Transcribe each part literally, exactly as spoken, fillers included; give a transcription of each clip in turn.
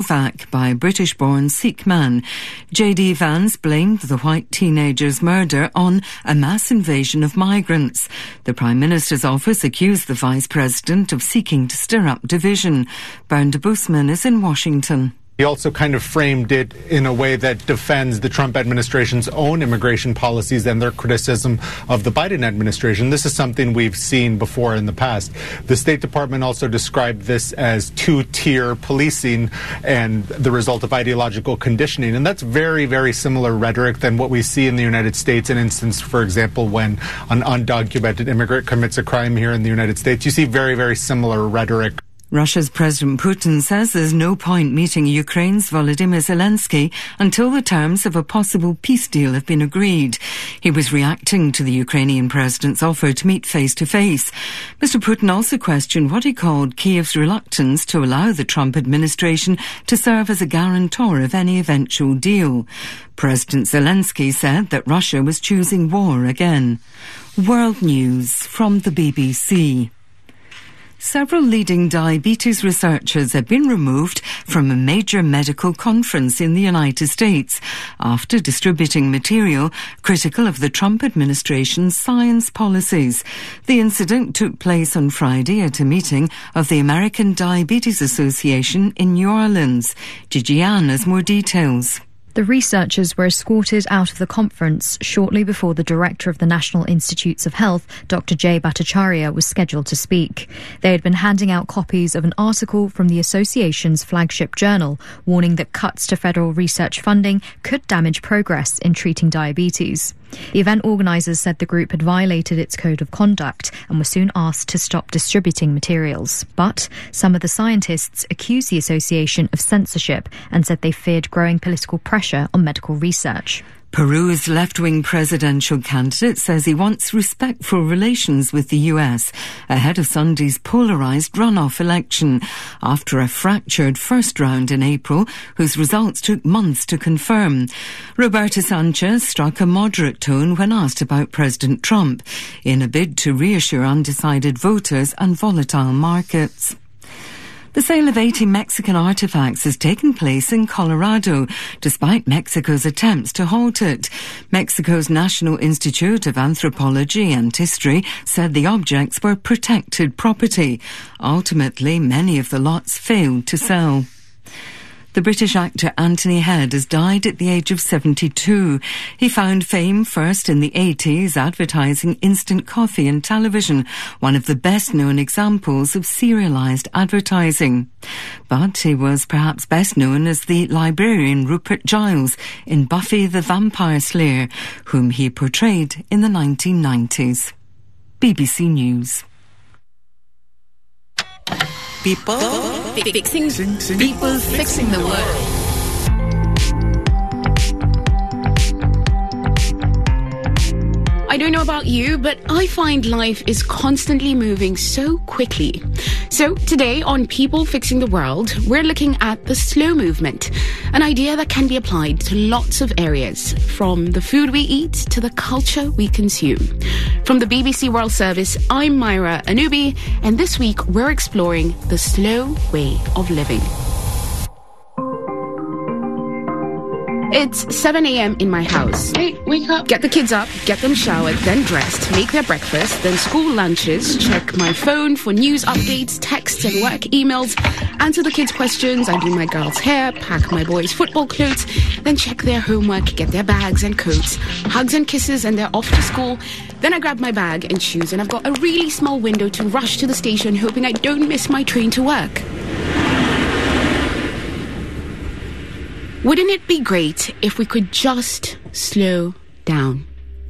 Novac by British-born Sikh man. J D Vance blamed the white teenager's murder on a mass invasion of migrants. The Prime Minister's office accused the Vice President of seeking to stir up division. Bernd Busman is in Washington. He also kind of framed it in a way that defends the Trump administration's own immigration policies and their criticism of the Biden administration. This is something we've seen before in the past. The State Department also described this as two-tier policing and the result of ideological conditioning. And that's very, very similar rhetoric than what we see in the United States. An instance, for example, when an undocumented immigrant commits a crime here in the United States, you see very, very similar rhetoric. Russia's President Putin says there's no point meeting Ukraine's Volodymyr Zelensky until the terms of a possible peace deal have been agreed. He was reacting to the Ukrainian president's offer to meet face-to-face. Mister Putin also questioned what he called Kiev's reluctance to allow the Trump administration to serve as a guarantor of any eventual deal. President Zelensky said that Russia was choosing war again. World News from the B B C. Several leading diabetes researchers have been removed from a major medical conference in the United States after distributing material critical of the Trump administration's science policies. The incident took place on Friday at a meeting of the American Diabetes Association in New Orleans. Gigi Ann has more details. The researchers were escorted out of the conference shortly before the director of the National Institutes of Health, Doctor Jay Bhattacharya, was scheduled to speak. They had been handing out copies of an article from the association's flagship journal, warning that cuts to federal research funding could damage progress in treating diabetes. The event organisers said the group had violated its code of conduct and were soon asked to stop distributing materials. But some of the scientists accused the association of censorship and said they feared growing political pressure on medical research. Peru's left-wing presidential candidate says he wants respectful relations with the U S ahead of Sunday's polarised runoff election after a fractured first round in April whose results took months to confirm. Roberto Sanchez struck a moderate tone when asked about President Trump in a bid to reassure undecided voters and volatile markets. The sale of eighty Mexican artefacts has taken place in Colorado, despite Mexico's attempts to halt it. Mexico's National Institute of Anthropology and History said the objects were protected property. Ultimately, many of the lots failed to sell. The British actor Anthony Head has died at the age of seventy-two. He found fame first in the eighties, advertising instant coffee and television, one of the best-known examples of serialised advertising. But he was perhaps best known as the librarian Rupert Giles in Buffy the Vampire Slayer, whom he portrayed in the nineteen nineties. B B C News. People fixing, people fixing the world. I don't know about you, but I find life is constantly moving so quickly. So today on People Fixing the World, we're looking at the slow movement, an idea that can be applied to lots of areas, from the food we eat to the culture we consume. From the B B C World Service, I'm Myra Anubi, and this week we're exploring the slow way of living. It's seven a.m. in my house. Hey, wake up. Get the kids up, get them showered, then dressed, make their breakfast, then school lunches, check my phone for news updates, texts and work emails, answer the kids' questions, I do my girls' hair, pack my boys' football clothes, then check their homework, get their bags and coats, hugs and kisses, and they're off to school. Then I grab my bag and shoes, and I've got a really small window to rush to the station, hoping I don't miss my train to work. Wouldn't it be great if we could just slow down?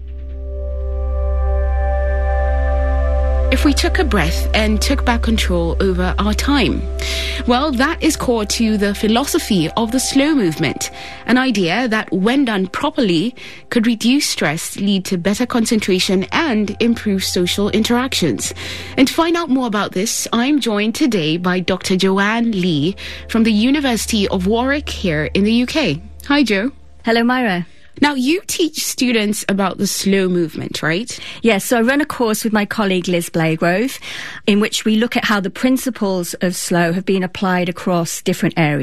If we took a breath and took back control over our time? Well, that is core to the philosophy of the slow movement, an idea that, when done properly, could reduce stress, lead to better concentration, and improve social interactions. And to find out more about this, I'm joined today by Doctor Joanne Lee from the University of Warwick here in the U K. Hi, Jo. Hello, Myra. Now, you teach students about the slow movement, right? Yes, so I run a course with my colleague Liz Blagrove, in which we look at how the principles of slow have been applied across different areas.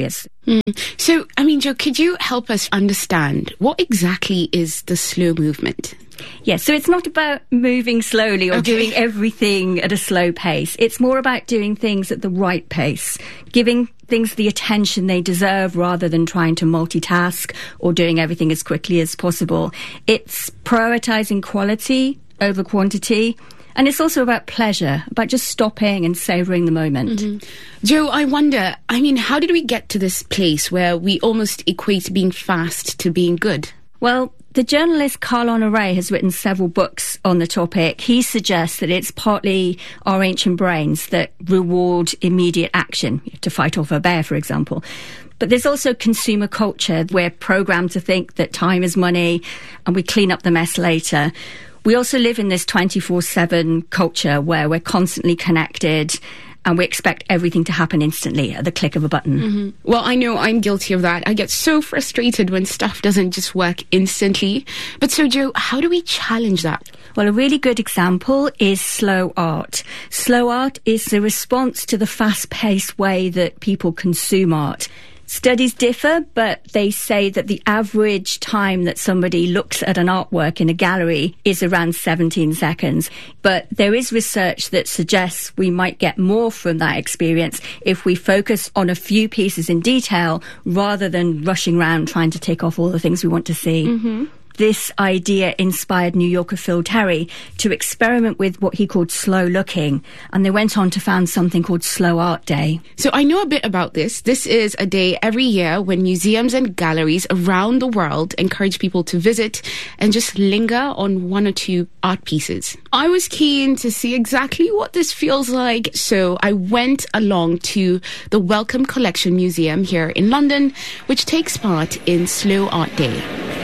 Mm. So, I mean, Jo, could you help us understand what exactly is the slow movement? Yeah, so it's not about moving slowly or Okay. doing everything at a slow pace. It's more about doing things at the right pace, giving things the attention they deserve rather than trying to multitask or doing everything as quickly as possible. It's prioritising quality over quantity. And it's also about pleasure, about just stopping and savouring the moment. Mm-hmm. Jo, I wonder, I mean, how did we get to this place where we almost equate being fast to being good? Well, the journalist Carl Honoré has written several books on the topic. He suggests that it's partly our ancient brains that reward immediate action, to fight off a bear, for example. But there's also consumer culture. We're programmed to think that time is money and we clean up the mess later. We also live in this twenty-four seven culture where we're constantly connected and we expect everything to happen instantly at the click of a button. Mm-hmm. Well, I know I'm guilty of that. I get so frustrated when stuff doesn't just work instantly. But so, Jo, how do we challenge that? Well, a really good example is slow art. Slow art is the response to the fast-paced way that people consume art. Studies differ, but they say that the average time that somebody looks at an artwork in a gallery is around seventeen seconds. But there is research that suggests we might get more from that experience if we focus on a few pieces in detail rather than rushing around trying to tick off all the things we want to see. Mm-hmm. This idea inspired New Yorker Phil Terry to experiment with what he called slow looking, and they went on to found something called Slow Art Day. So I know a bit about this. This is a day every year when museums and galleries around the world encourage people to visit and just linger on one or two art pieces. I was keen to see exactly what this feels like, so I went along to the Wellcome Collection Museum here in London, which takes part in Slow Art Day.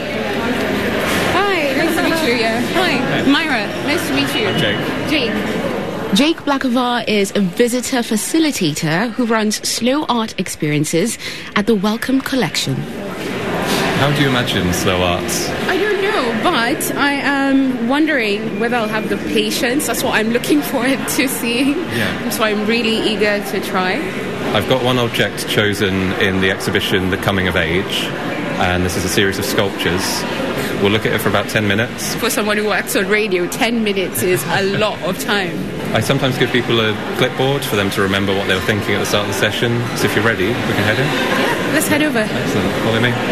Yeah. Hi, Myra. Nice to meet you. I'm Jake. Jake. Jake Blackavar is a visitor facilitator who runs slow art experiences at the Wellcome Collection. How do you imagine slow arts? I don't know, but I am wondering whether I'll have the patience. That's what I'm looking forward to seeing. Yeah. So I'm really eager to try. I've got one object chosen in the exhibition The Coming of Age, and this is a series of sculptures. We'll look at it for about ten minutes. For someone who works on radio, ten minutes is a lot of time. I sometimes give people a clipboard for them to remember what they were thinking at the start of the session. So if you're ready, we can head in. Yeah, let's head over. Excellent. Follow me.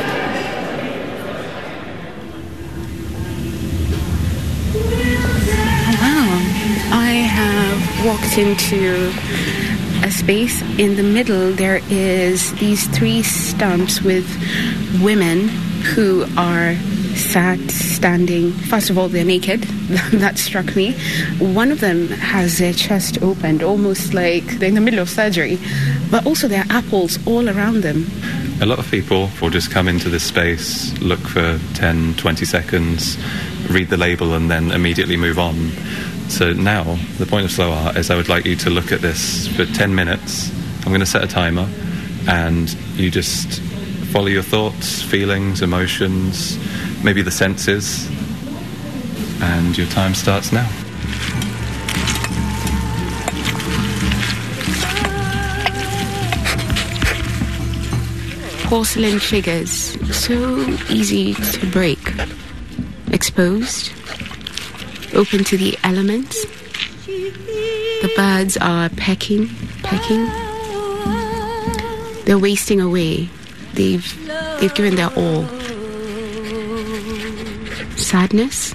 Wow. I have walked into a space. In the middle, there is these three stumps with women who are sat, standing. First of all, they're naked. That struck me. One of them has their chest opened, almost like they're in the middle of surgery. But also there are apples all around them. A lot of people will just come into this space, look for ten, twenty seconds, read the label and then immediately move on. So now, the point of slow art is I would like you to look at this for ten minutes. I'm going to set a timer and you just follow your thoughts, feelings, emotions, maybe the senses, and your time starts now. Porcelain figures, so easy to break. Exposed, open to the elements. The birds are pecking, pecking. They're wasting away. They've, they've given their all. Sadness.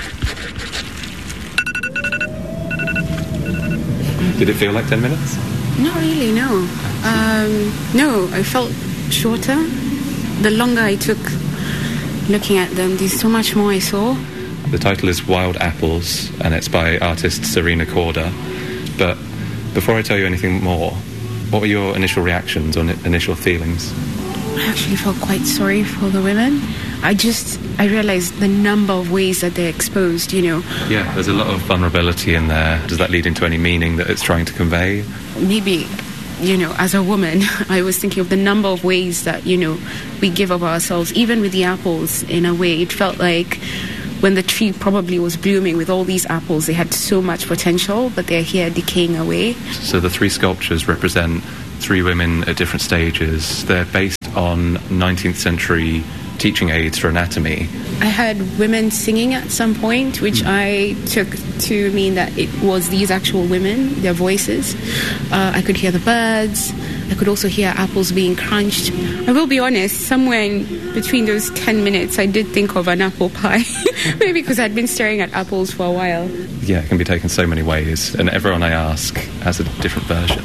Did it feel like ten minutes? Not really, no. Um, no, I felt shorter. The longer I took looking at them, there's so much more I saw. The title is Wild Apples, and it's by artist Serena Corder. But before I tell you anything more, what were your initial reactions or initial feelings? I actually felt quite sorry for the women. I just, I realized the number of ways that they're exposed, you know. Yeah, there's a lot of vulnerability in there. Does that lead into any meaning that it's trying to convey? Maybe, you know, as a woman, I was thinking of the number of ways that, you know, we give of ourselves, even with the apples, in a way. It felt like when the tree probably was blooming with all these apples, they had so much potential, but they're here decaying away. So the three sculptures represent three women at different stages. They're based on nineteenth century teaching aids for anatomy. I heard women singing at some point, which I took to mean that it was these actual women, their voices. Uh, I could hear the birds. I could also hear apples being crunched. I will be honest, somewhere in between those ten minutes, I did think of an apple pie. Maybe because I'd been staring at apples for a while. Yeah, it can be taken so many ways, and everyone I ask has a different version.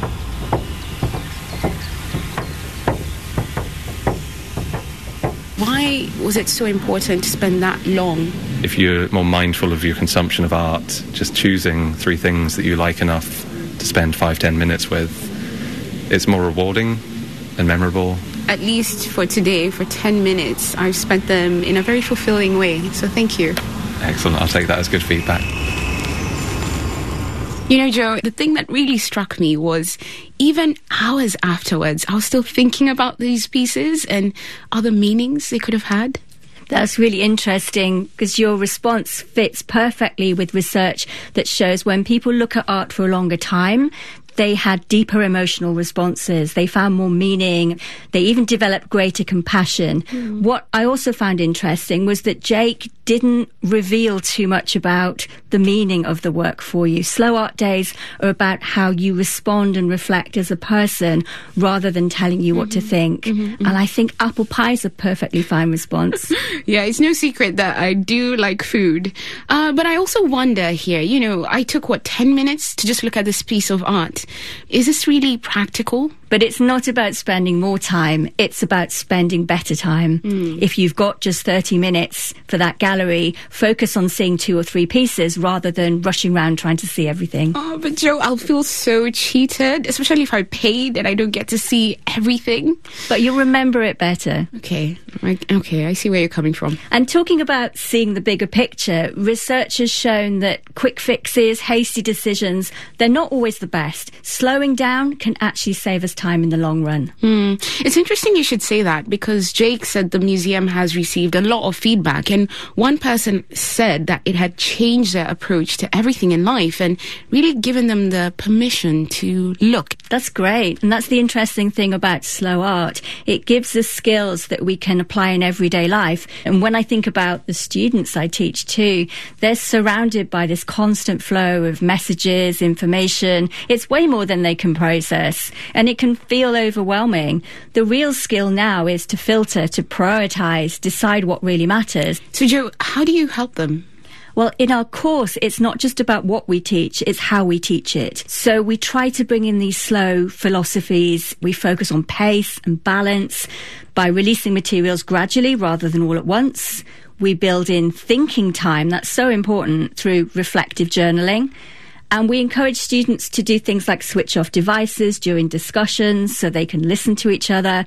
Why was it so important to spend that long? If you're more mindful of your consumption of art, just choosing three things that you like enough to spend five, ten minutes with, it's more rewarding and memorable. At least for today, for ten minutes, I've spent them in a very fulfilling way. So thank you. Excellent. I'll take that as good feedback. You know, Joe, the thing that really struck me was even hours afterwards, I was still thinking about these pieces and other meanings they could have had. That's really interesting because your response fits perfectly with research that shows when people look at art for a longer time, they had deeper emotional responses. They found more meaning. They even developed greater compassion. Mm. What I also found interesting was that Jake didn't reveal too much about the meaning of the work for you. Slow art days are about how you respond and reflect as a person rather than telling you mm-hmm. what to think. Mm-hmm, mm-hmm. And I think apple pie is a perfectly fine response. Yeah, it's no secret that I do like food. Uh, but I also wonder here, you know, I took, what, ten minutes to just look at this piece of art. Is this really practical? But it's not about spending more time. It's about spending better time. Mm. If you've got just thirty minutes for that gallery, focus on seeing two or three pieces rather than rushing around trying to see everything. Oh, but Joe, I'll feel so cheated, especially if I paid and I don't get to see everything. But you'll remember it better. Okay. Okay, I see where you're coming from. And talking about seeing the bigger picture, research has shown that quick fixes, hasty decisions, they're not always the best. Slowing down can actually save us time in the long run. Mm. It's interesting you should say that because Jake said the museum has received a lot of feedback, and one person said that it had changed their approach to everything in life and really given them the permission to look. That's great. And that's the interesting thing about slow art. It gives us skills that we can apply in everyday life. And when I think about the students I teach too, they're surrounded by this constant flow of messages, information. It's way more than they can process, and it can feel overwhelming. The real skill now is to filter, to prioritize, decide what really matters. So Joe, how do you help them? Well, in our course, it's not just about what we teach, it's how we teach it. So we try to bring in these slow philosophies. We focus on pace and balance by releasing materials gradually rather than all at once. We build in thinking time. That's so important through reflective journaling. And we encourage students to do things like switch off devices during discussions so they can listen to each other.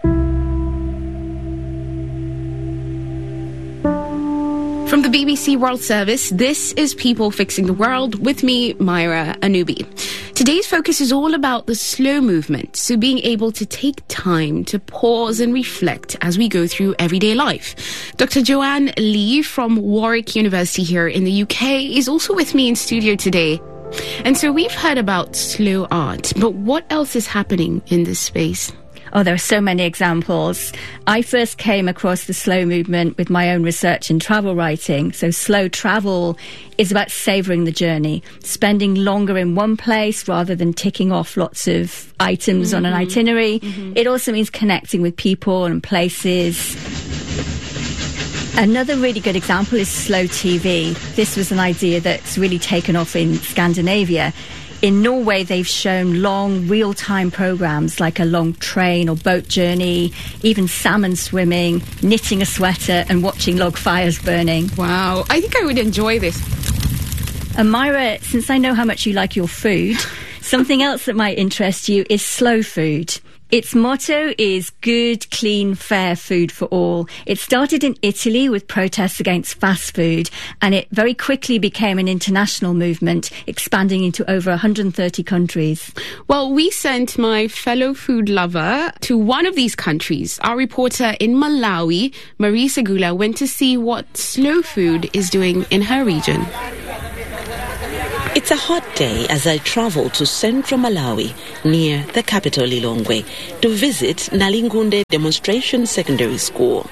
From the B B C World Service, this is People Fixing the World with me, Myra Anubi. Today's focus is all about the slow movement, so being able to take time to pause and reflect as we go through everyday life. Doctor Joanne Lee from Warwick University here in the U K is also with me in studio today. And so we've heard about slow art, but what else is happening in this space? Oh, there are so many examples. I first came across the slow movement with my own research in travel writing. So slow travel is about savouring the journey, spending longer in one place rather than ticking off lots of items mm-hmm. on an itinerary. Mm-hmm. It also means connecting with people and places. Another really good example is slow T V. This was an idea that's really taken off in Scandinavia. In Norway, they've shown long, real-time programmes like a long train or boat journey, even salmon swimming, knitting a sweater and watching log fires burning. Wow, I think I would enjoy this. And Myra, since I know how much you like your food, something else that might interest you is slow food. Its motto is good, clean, fair food for all. It started in Italy with protests against fast food, and it very quickly became an international movement, expanding into over one hundred thirty countries. Well, we sent my fellow food lover to one of these countries. Our reporter in Malawi, Marie Segula, went to see what slow food is doing in her region. It's a hot day as I travel to central Malawi, near the capital Lilongwe, to visit Nalingunde Demonstration Secondary School.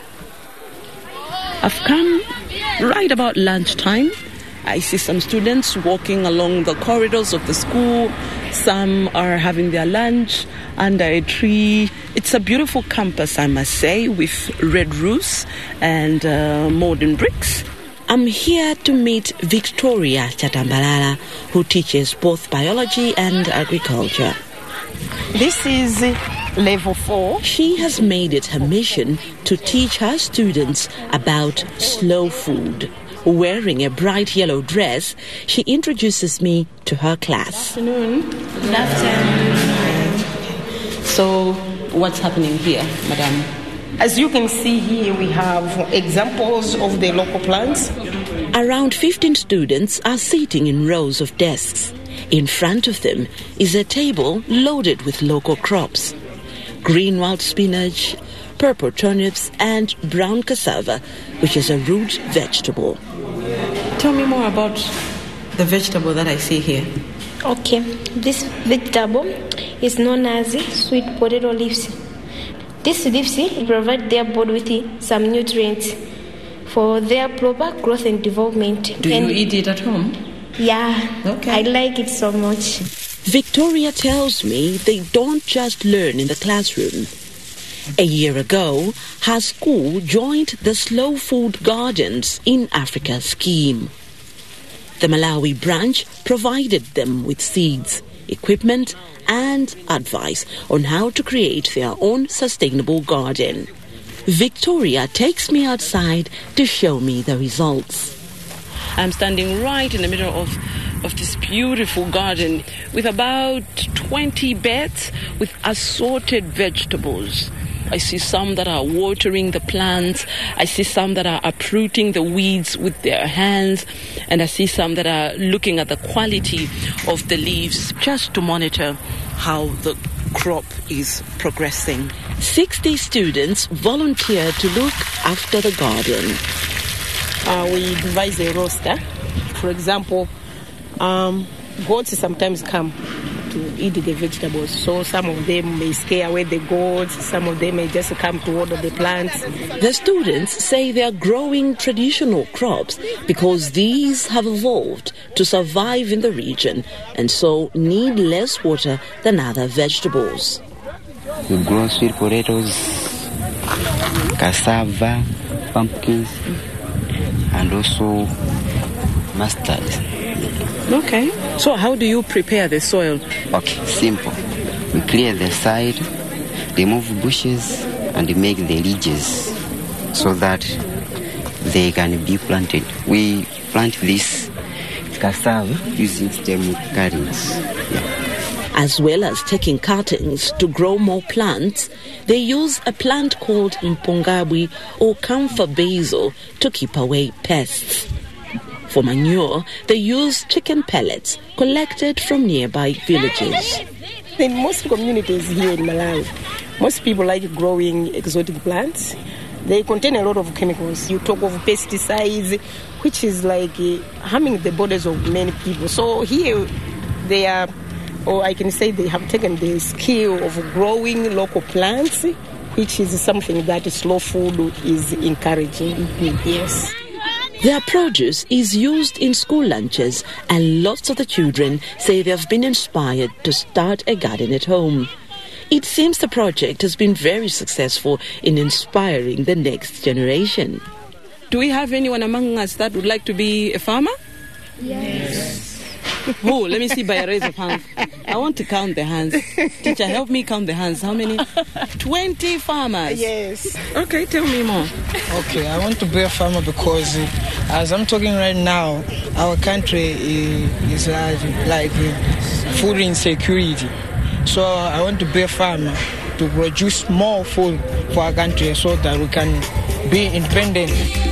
I've come right about lunchtime. I see some students walking along the corridors of the school. Some are having their lunch under a tree. It's a beautiful campus, I must say, with red roofs and uh, modern bricks. I'm here to meet Victoria Chatambalala, who teaches both biology and agriculture. This is level four. She has made it her mission to teach her students about slow food. Wearing a bright yellow dress, she introduces me to her class. Good afternoon. Good afternoon. So, what's happening here, madam? As you can see here, we have examples of the local plants. Around fifteen students are sitting in rows of desks. In front of them is a table loaded with local crops. Green wild spinach, purple turnips and brown cassava, which is a root vegetable. Tell me more about the vegetable that I see here. Okay, this vegetable is known as sweet potato leaves. These leaves provide their body with some nutrients for their proper growth and development. Do and you eat it at home? Yeah, okay. I like it so much. Victoria tells me they don't just learn in the classroom. A year ago, her school joined the Slow Food Gardens in Africa scheme. The Malawi branch provided them with seeds, equipment and advice on how to create their own sustainable garden. Victoria takes me outside to show me the results. I'm standing right in the middle of, of this beautiful garden with about twenty beds with assorted vegetables. I see some that are watering the plants. I see some that are uprooting the weeds with their hands. And I see some that are looking at the quality of the leaves just to monitor how the crop is progressing. sixty students volunteered to look after the garden. Uh, we devise a roster. For example, um, goats sometimes come to eat the vegetables. So some of them may scare away the goats, some of them may just come to water the plants. The students say they are growing traditional crops because these have evolved to survive in the region and so need less water than other vegetables. We grow sweet potatoes, cassava, pumpkins, and also mustard. Okay. So how do you prepare the soil? Okay, simple. We clear the side, remove bushes, and make the ridges so that they can be planted. We plant this cassava using stem cuttings. Yeah. As well as taking cuttings to grow more plants, they use a plant called mpongabwi or camphor basil to keep away pests. For manure, they use chicken pellets collected from nearby villages. In most communities here in Malawi, most people like growing exotic plants. They contain a lot of chemicals. You talk of pesticides, which is like uh, harming the bodies of many people. So here they are, or I can say they have taken the skill of growing local plants, which is something that slow food is encouraging. Yes. Their produce is used in school lunches, and lots of the children say they have been inspired to start a garden at home. It seems the project has been very successful in inspiring the next generation. Do we have anyone among us that would like to be a farmer? Yes. Oh, let me see by a raise of hands. I want to count the hands. Teacher, help me count the hands. How many? twenty farmers. Yes. Okay, tell me more. Okay, I want to be a farmer because uh, as I'm talking right now, our country is, is uh, like uh, food insecurity. So I want to be a farmer to produce more food for our country so that we can be independent.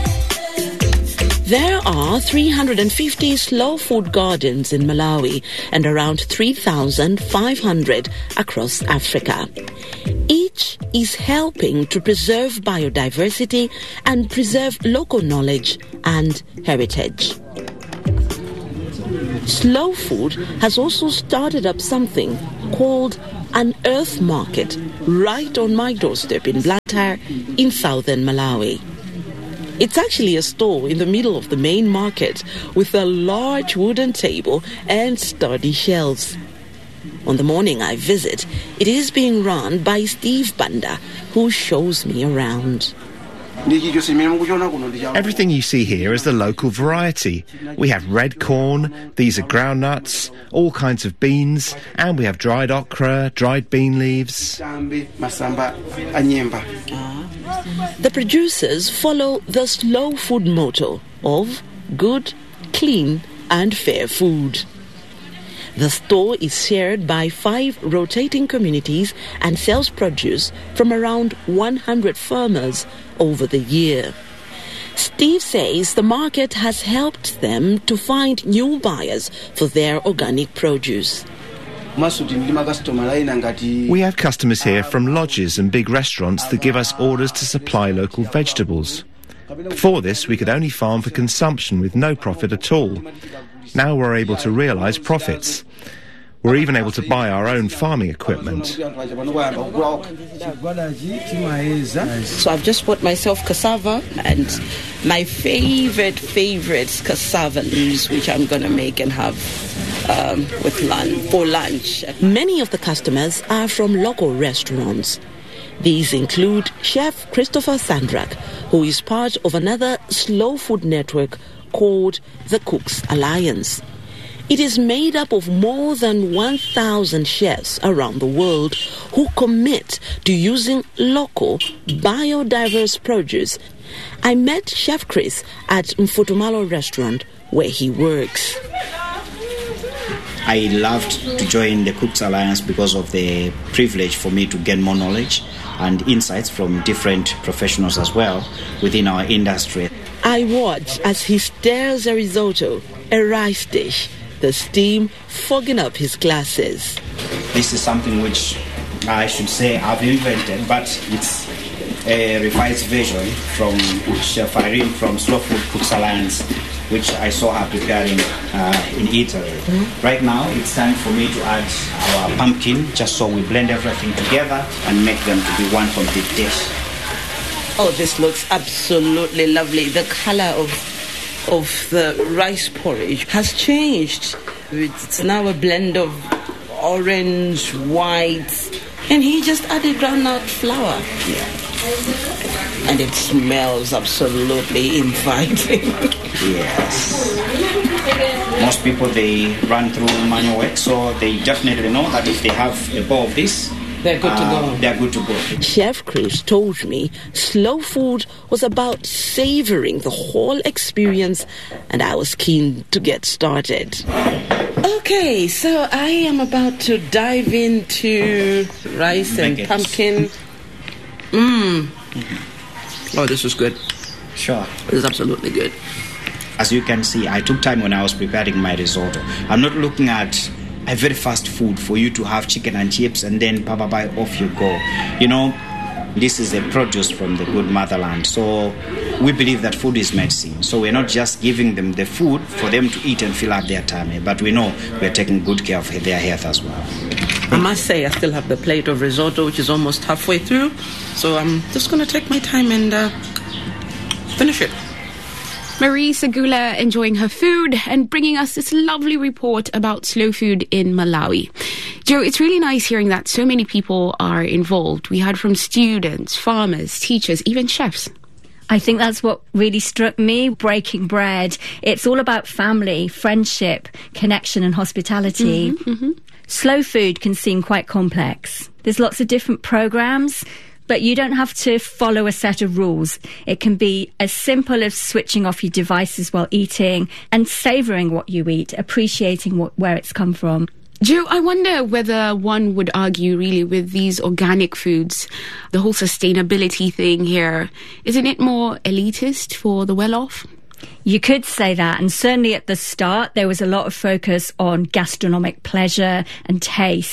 There are three hundred fifty slow food gardens in Malawi and around three thousand five hundred across Africa. Each is helping to preserve biodiversity and preserve local knowledge and heritage. Slow Food has also started up something called an Earth Market right on my doorstep in Blantyre in southern Malawi. It's actually a store in the middle of the main market with a large wooden table and sturdy shelves. On the morning I visit, it is being run by Steve Banda, who shows me around. Everything you see here is the local variety. We have red corn, these are groundnuts, all kinds of beans, and we have dried okra, dried bean leaves. The producers follow the slow food motto of good, clean and fair food. The store is shared by five rotating communities and sells produce from around one hundred farmers over the year. Steve says the market has helped them to find new buyers for their organic produce. We have customers here from lodges and big restaurants that give us orders to supply local vegetables. Before this, we could only farm for consumption with no profit at all. Now we're able to realise profits. We're even able to buy our own farming equipment. So I've just bought myself cassava and my favourite, favourite cassava leaves, which I'm going to make and have um, with lunch, for lunch. Many of the customers are from local restaurants. These include Chef Christopher Sandrak, who is part of another slow food network called the Cooks Alliance. It is made up of more than one thousand chefs around the world who commit to using local, biodiverse produce. I met Chef Chris at Mfutumalo restaurant where he works. I loved to join the Cooks Alliance because of the privilege for me to gain more knowledge and insights from different professionals as well within our industry. I watch as he stirs a risotto, a rice dish, the steam fogging up his glasses. This is something which I should say I've invented, but it's a revised version from Chef Irene from Slow Food Cooks Alliance, which I saw her preparing uh, in Italy. Mm-hmm. Right now, it's time for me to add our pumpkin, just so we blend everything together and make them to be one complete dish. Oh, this looks absolutely lovely. The color of of the rice porridge has changed. It's now a blend of orange, white, and he just added groundnut flour. Yeah. And it smells absolutely inviting. Yes. Most people, they run through manual work, so they definitely know that if they have a bowl of this, They're good to uh, go. They're good to go. Chef Chris told me slow food was about savouring the whole experience, and I was keen to get started. Okay, so I am about to dive into rice and Baguettes. pumpkin. Mmm. Mm-hmm. Oh, this was good. Sure. This is absolutely good. As you can see, I took time when I was preparing my risotto. I'm not looking at a very fast food for you to have chicken and chips and then bye bye bye off you go. You know, this is a produce from the good motherland. So we believe that food is medicine. So we're not just giving them the food for them to eat and fill up their tummy, but we know we're taking good care of their health as well. I must say I still have the plate of risotto, which is almost halfway through. So I'm just going to take my time and uh, finish it. Marie Segula enjoying her food and bringing us this lovely report about slow food in Malawi. Joe, it's really nice hearing that so many people are involved. We heard from students, farmers, teachers, even chefs. I think that's what really struck me, breaking bread. It's all about family, friendship, connection and hospitality. Mm-hmm, mm-hmm. Slow food can seem quite complex. There's lots of different programs, but you don't have to follow a set of rules. It can be as simple as switching off your devices while eating and savouring what you eat, appreciating what, where it's come from. Joe, I wonder whether one would argue really with these organic foods, the whole sustainability thing here, isn't it more elitist for the well-off? You could say that, and certainly at the start there was a lot of focus on gastronomic pleasure and taste.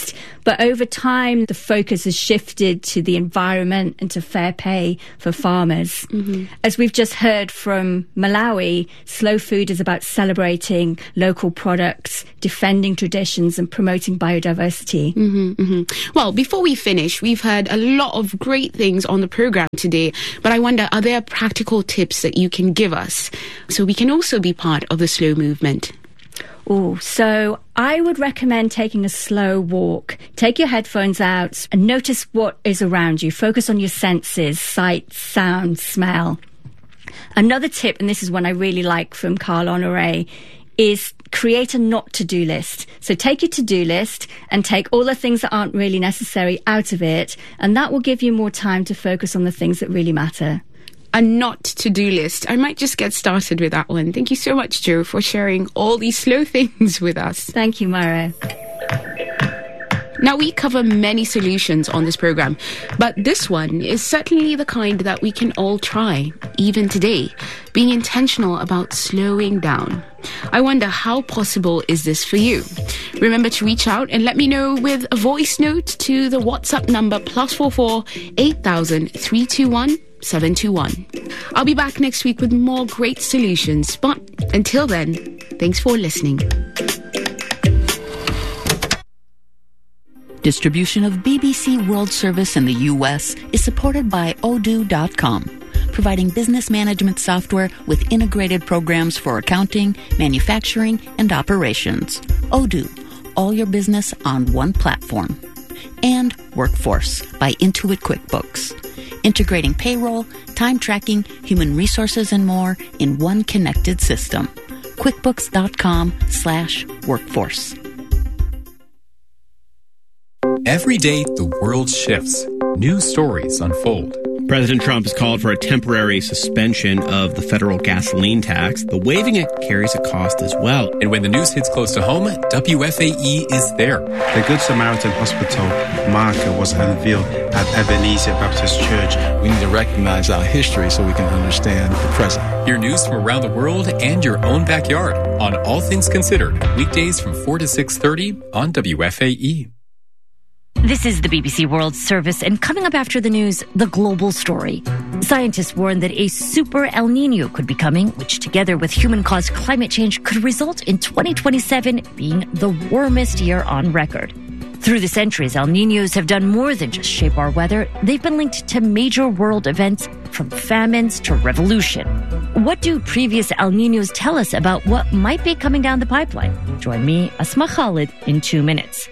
But over time, the focus has shifted to the environment and to fair pay for farmers. Mm-hmm. As we've just heard from Malawi, slow food is about celebrating local products, defending traditions and promoting biodiversity. Mm-hmm, mm-hmm. Well, before we finish, we've heard a lot of great things on the program today, but I wonder, are there practical tips that you can give us so we can also be part of the slow movement? Oh, so I would recommend taking a slow walk. Take your headphones out and notice what is around you. Focus on your senses, sight, sound, smell. Another tip, and this is one I really like from Carl Honoré, is create a not to-do list. So take your to-do list and take all the things that aren't really necessary out of it, and that will give you more time to focus on the things that really matter. A not to-do list. I might just get started with that one. Thank you so much, Jo, for sharing all these slow things with us. Thank you, Mara. Now, we cover many solutions on this program, but this one is certainly the kind that we can all try, even today, being intentional about slowing down. I wonder, how possible is this for you? Remember to reach out and let me know with a voice note to the WhatsApp number plus four four eight thousand three two one seven two one. I'll be back next week with more great solutions, but until then, thanks for listening. Distribution of B B C World Service in the U S is supported by Odoo dot com, providing business management software with integrated programs for accounting, manufacturing, and operations. Odoo, all your business on one platform. And Workforce by Intuit QuickBooks, integrating payroll, time tracking, human resources, and more in one connected system. QuickBooks dot com slash workforce. Every day, the world shifts. New stories unfold. President Trump has called for a temporary suspension of the federal gasoline tax. But waiving it carries a cost as well. And when the news hits close to home, W F A E is there. The Good Samaritan Hospital marker was unveiled at Ebenezer Baptist Church. We need to recognize our history so we can understand the present. Hear news from around the world and your own backyard on All Things Considered, weekdays from four to six thirty on W F A E. This is the B B C World Service, and coming up after the news, the global story. Scientists warn that a super El Nino could be coming, which together with human-caused climate change could result in twenty twenty-seven being the warmest year on record. Through the centuries, El Ninos have done more than just shape our weather. They've been linked to major world events, from famines to revolution. What do previous El Ninos tell us about what might be coming down the pipeline? Join me, Asma Khalid, in two minutes.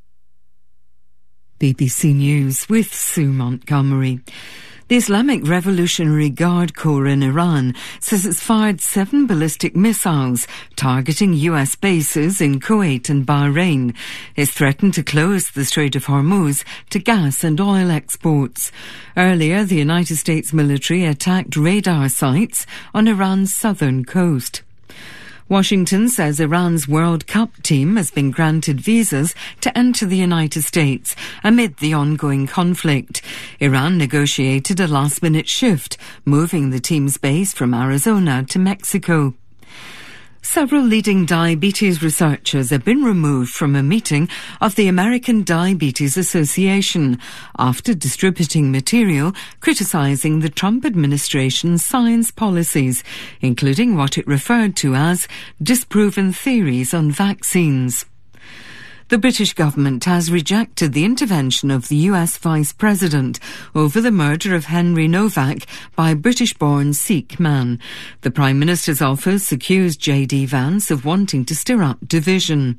B B C News with Sue Montgomery. The Islamic Revolutionary Guard Corps in Iran says it's fired seven ballistic missiles targeting U S bases in Kuwait and Bahrain. It's threatened to close the Strait of Hormuz to gas and oil exports. Earlier, the United States military attacked radar sites on Iran's southern coast. Washington says Iran's World Cup team has been granted visas to enter the United States amid the ongoing conflict. Iran negotiated a last-minute shift, moving the team's base from Arizona to Mexico. Several leading diabetes researchers have been removed from a meeting of the American Diabetes Association after distributing material criticising the Trump administration's science policies, including what it referred to as disproven theories on vaccines. The British government has rejected the intervention of the U S Vice President over the murder of Henry Novak by a British-born Sikh man. The Prime Minister's office accused J D Vance of wanting to stir up division.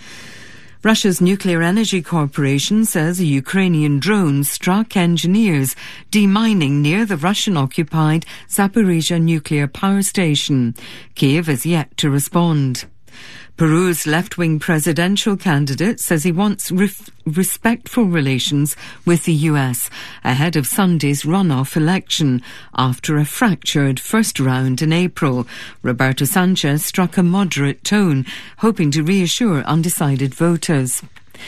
Russia's Nuclear Energy Corporation says a Ukrainian drone struck engineers demining near the Russian-occupied Zaporizhzhia nuclear power station. Kiev has yet to respond. Peru's left-wing presidential candidate says he wants ref- respectful relations with the U S ahead of Sunday's runoff election after a fractured first round in April. Roberto Sanchez struck a moderate tone, hoping to reassure undecided voters.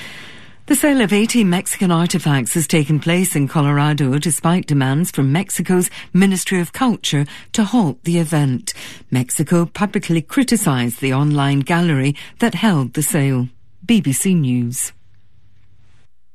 The sale of eighty Mexican artifacts has taken place in Colorado despite demands from Mexico's Ministry of Culture to halt the event. Mexico publicly criticized the online gallery that held the sale. B B C News.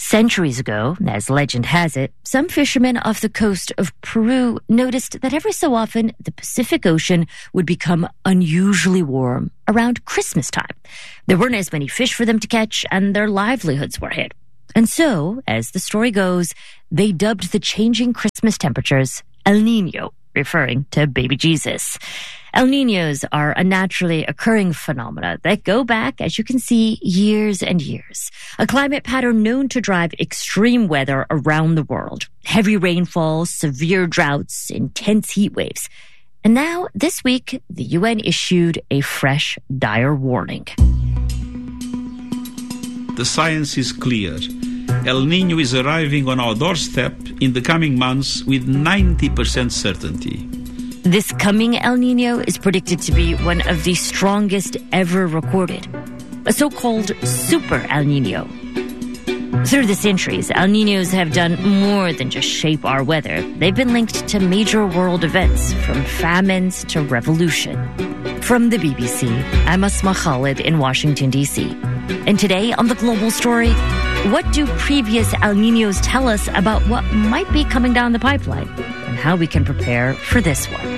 Centuries ago, as legend has it, some fishermen off the coast of Peru noticed that every so often the Pacific Ocean would become unusually warm around Christmas time. There weren't as many fish for them to catch, and their livelihoods were hit. And so, as the story goes, they dubbed the changing Christmas temperatures El Niño, referring to baby Jesus. El Niños are a naturally occurring phenomena that go back, as you can see, years and years. A climate pattern known to drive extreme weather around the world. Heavy rainfall, severe droughts, intense heat waves. And now, this week, the U N issued a fresh, dire warning. The science is clear. El Niño is arriving on our doorstep in the coming months with ninety percent certainty. This coming El Niño is predicted to be one of the strongest ever recorded, a so-called super El Niño. Through the centuries, El Niños have done more than just shape our weather. They've been linked to major world events, from famines to revolution. From the B B C, I'm Asma Khalid in Washington, D C. And today on The Global Story, what do previous El Niños tell us about what might be coming down the pipeline, and how we can prepare for this one?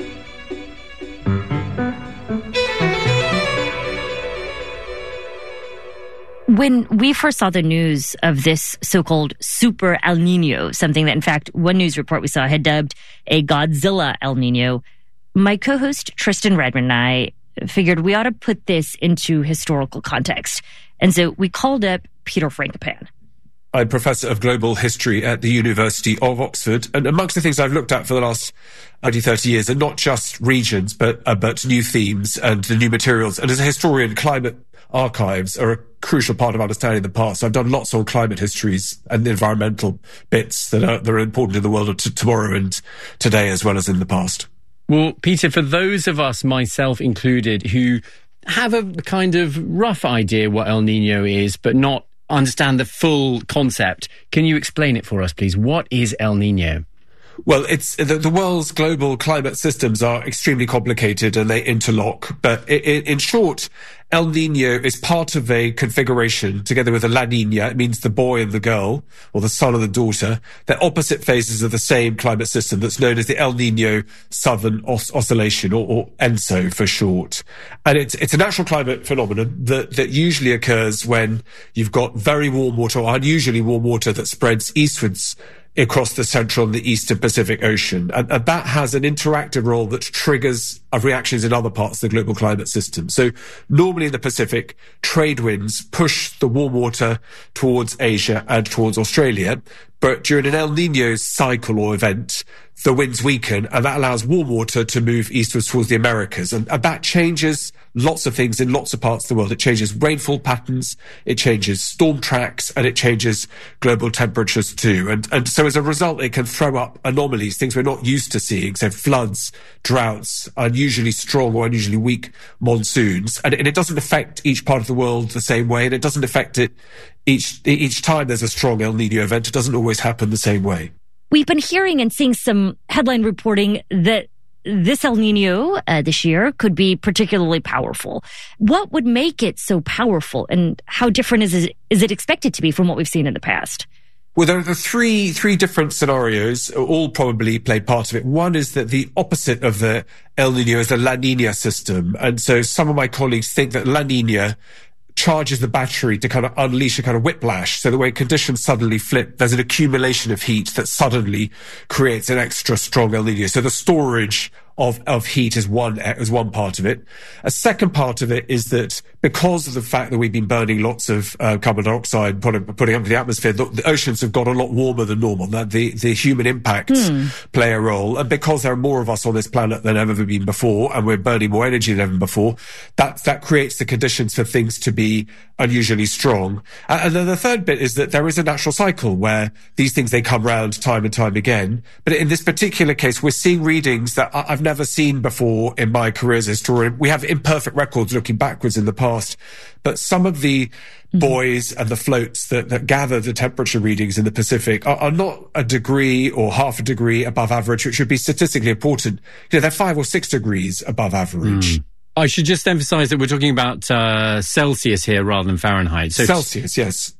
When we first saw the news of this so-called super El Niño, something that, in fact, one news report we saw had dubbed a Godzilla El Niño, my co-host Tristan Redmond and I figured we ought to put this into historical context. And so we called up Peter Frankopan. I'm Professor of Global History at the University of Oxford. And amongst the things I've looked at for the last twenty, thirty years are not just regions, but, uh, but new themes and the new materials. And as a historian, climate archives are a crucial part of understanding the past. So I've done lots on climate histories and the environmental bits that are, that are important in the world of t- tomorrow and today, as well as in the past. Well, Peter, for those of us, myself included, who have a kind of rough idea what El Niño is, but not understand the full concept, can you explain it for us, please? What is El Niño? Well, it's the, the world's global climate systems are extremely complicated and they interlock. But it, it, in short, El Niño is part of a configuration together with a La Niña. It means the boy and the girl, or the son and the daughter. They're opposite phases of the same climate system that's known as the El Niño Southern Os- Oscillation, or, or ENSO for short. And it's, it's a natural climate phenomenon that, that usually occurs when you've got very warm water, or unusually warm water, that spreads eastwards across the central and the eastern Pacific Ocean. And, and that has an interactive role that triggers reactions in other parts of the global climate system. So normally in the Pacific, trade winds push the warm water towards Asia and towards Australia. But during an El Niño cycle or event, the winds weaken, and that allows warm water to move eastwards towards the Americas. And, and that changes lots of things in lots of parts of the world. It changes rainfall patterns, it changes storm tracks, and it changes global temperatures too. And, and so as a result, it can throw up anomalies, things we're not used to seeing, so floods, droughts, unusually strong or unusually weak monsoons. And, and it doesn't affect each part of the world the same way, and it doesn't affect it each, each time there's a strong El Niño event. It doesn't always happen the same way. We've been hearing and seeing some headline reporting that this El Niño uh, this year could be particularly powerful. What would make it so powerful, and how different is it, is it expected to be from what we've seen in the past? Well, there are the three, three different scenarios, all probably play part of it. One is that the opposite of the El Niño is the La Niña system. And so some of my colleagues think that La Niña charges the battery to kind of unleash a kind of whiplash. So the way conditions suddenly flip, there's an accumulation of heat that suddenly creates an extra strong El Niño. So the storage of, of heat is one, is one part of it. A second part of it is that because of the fact that we've been burning lots of uh, carbon dioxide, putting, putting up into the atmosphere, the, the oceans have got a lot warmer than normal. That the, the human impacts hmm. play a role. And because there are more of us on this planet than ever been before, and we're burning more energy than ever before, that, that creates the conditions for things to be unusually strong. Uh, and then the third bit is that there is a natural cycle where these things, they come round time and time again. But in this particular case, we're seeing readings that I've never seen before in my career as a historian. We have imperfect records looking backwards in the past, but some of the mm-hmm. buoys and the floats that, that gather the temperature readings in the Pacific are, are not a degree or half a degree above average, which would be statistically important. You know, they're five or six degrees above average. Mm. I should just emphasize that we're talking about uh, Celsius here rather than Fahrenheit. So Celsius, yes.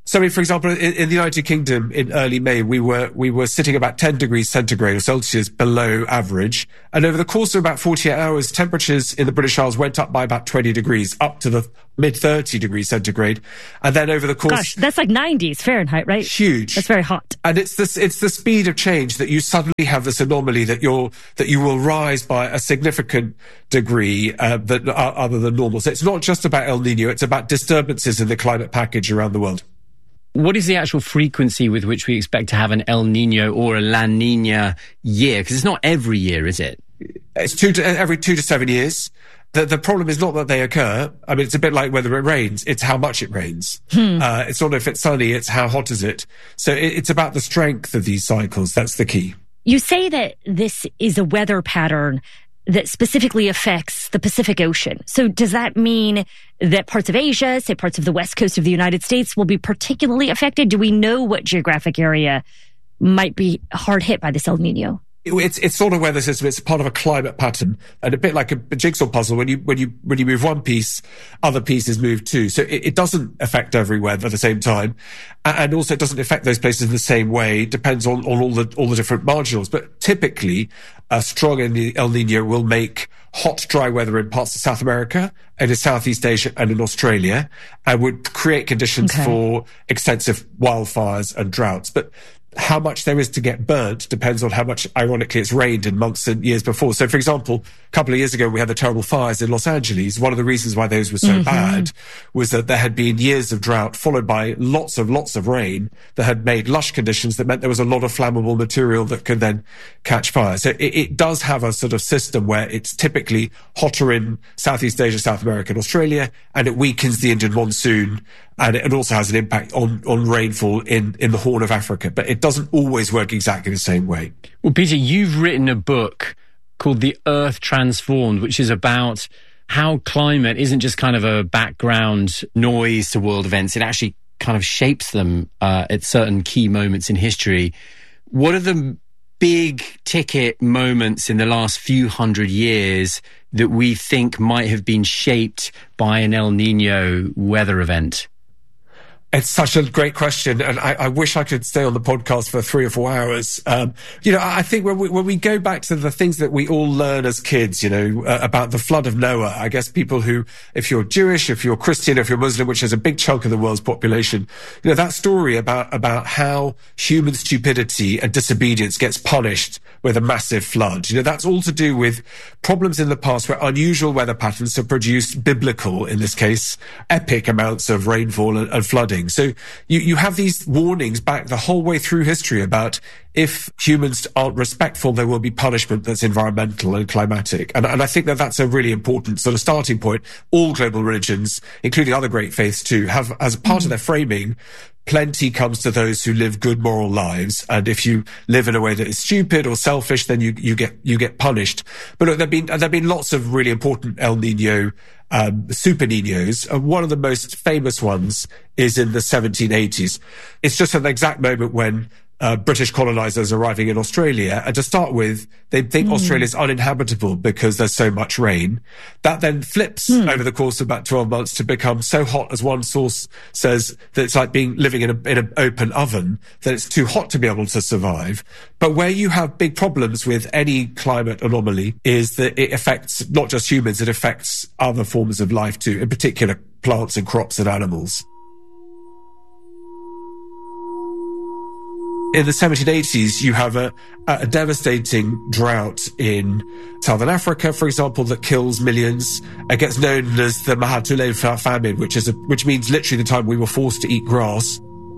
So, I mean, for example, in, in the United Kingdom in early May, we were we were sitting about ten degrees centigrade or Celsius below average. And over the course of about forty-eight hours, temperatures in the British Isles went up by about twenty degrees, up to the mid thirty degrees centigrade. And then over the course... Gosh, that's like nineties Fahrenheit, right? Huge. That's very hot. And it's this, it's the speed of change that you suddenly have this anomaly that you're, that you will rise by a significant degree, uh, that, uh, other than normal. So it's not just about El Nino, it's about disturbances in the climate package around the world. What is the actual frequency with which we expect to have an El Nino or a La Nina year? Because it's not every year, is it? It's two to, every two to seven years. The, the problem is not that they occur. I mean, it's a bit like whether it rains. It's how much it rains. Hmm. Uh, it's not if it's sunny, it's how hot is it. So it, it's about the strength of these cycles. That's the key. You say that this is a weather pattern that specifically affects the Pacific Ocean. So does that mean that parts of Asia, say parts of the west coast of the United States, will be particularly affected? Do we know what geographic area might be hard hit by this El Nino? It's it's sort of weather system. It's part of a climate pattern, and a bit like a, a jigsaw puzzle. When you when you when you move one piece, other pieces move too. So it, it doesn't affect everywhere at the same time, and also it doesn't affect those places in the same way. It depends on, on all the all the different marginals. But typically, a strong El Nino will make hot, dry weather in parts of South America and in Southeast Asia and in Australia, and would create conditions okay. for extensive wildfires and droughts. But how much there is to get burnt depends on how much, ironically, it's rained in months and years before. So, for example, a couple of years ago, we had the terrible fires in Los Angeles. One of the reasons why those were so mm-hmm. bad was that there had been years of drought followed by lots of, lots of rain that had made lush conditions that meant there was a lot of flammable material that could then catch fire. So it, it does have a sort of system where it's typically hotter in Southeast Asia, South America and Australia, and it weakens the Indian monsoon. And it also has an impact on, on rainfall in, in the Horn of Africa. But it doesn't always work exactly the same way. Well, Peter, you've written a book called The Earth Transformed, which is about how climate isn't just kind of a background noise to world events. It actually kind of shapes them uh, at certain key moments in history. What are the big ticket moments in the last few hundred years that we think might have been shaped by an El Nino weather event? It's such a great question, and I, I wish I could stay on the podcast for three or four hours. Um, you know, I think when we, when we go back to the things that we all learn as kids, you know, uh, about the flood of Noah, I guess people who, if you're Jewish, if you're Christian, if you're Muslim, which is a big chunk of the world's population, you know, that story about, about how human stupidity and disobedience gets punished with a massive flood. You know, that's all to do with problems in the past where unusual weather patterns have produced biblical, in this case, epic amounts of rainfall and, and flooding. So you, you have these warnings back the whole way through history about if humans aren't respectful, there will be punishment that's environmental and climatic. And, and I think that that's a really important sort of starting point. All global religions, including other great faiths too, have as part mm. of their framing, plenty comes to those who live good moral lives. And if you live in a way that is stupid or selfish, then you, you get, you get punished. But look, there've been, there've been lots of really important El Nino, um, super Ninos. And one of the most famous ones is in the seventeen eighties. It's just an exact moment when Uh, British colonizers arriving in Australia, and to start with, they think mm. Australia's uninhabitable because there's so much rain. That then flips mm. over the course of about twelve months to become so hot, as one source says, that it's like being living in a in an open oven, that it's too hot to be able to survive. But where you have big problems with any climate anomaly is that it affects not just humans, it affects other forms of life too, in particular plants and crops and animals. In the seventeen eighties, you have a, a devastating drought in southern Africa, for example, that kills millions. It gets known as the Mahatule famine, which is a, which means literally the time we were forced to eat grass.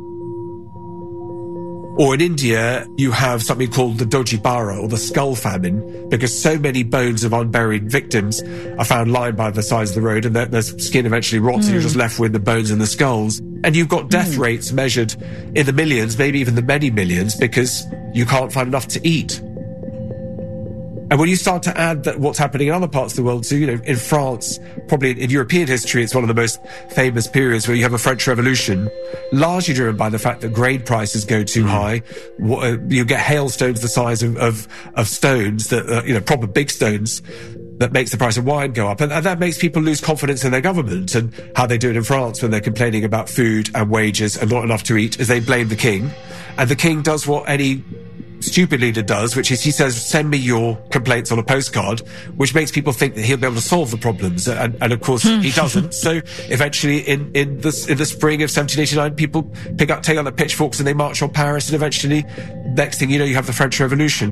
Or in India, you have something called the Dojibara, or the skull famine, because so many bones of unburied victims are found lying by the sides of the road, and their, their skin eventually rots, mm. and you're just left with the bones and the skulls. And you've got death mm. rates measured in the millions, maybe even the many millions, because you can't find enough to eat. And when you start to add that what's happening in other parts of the world too, you know, in France, probably in European history, it's one of the most famous periods where you have a French Revolution, largely driven by the fact that grain prices go too mm. high. You get hailstones the size of, of, of stones that, uh, you know, proper big stones. that makes the price of wine go up. And, and that makes people lose confidence in their government. And how they do it in France when they're complaining about food and wages and not enough to eat is they blame the king. And the king does what any stupid leader does, which is he says, send me your complaints on a postcard, which makes people think that he'll be able to solve the problems. And, and of course, he doesn't. So eventually in, in, the, in the spring of seventeen eighty-nine, people pick up, take out their pitchforks and they march on Paris. And eventually, next thing you know, you have the French Revolution.